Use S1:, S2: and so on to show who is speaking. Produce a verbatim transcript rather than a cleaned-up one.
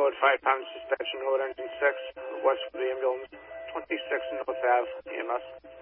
S1: code five pounds suspension, road engine six, west of the ambulance, twenty-six North Ave, E M S.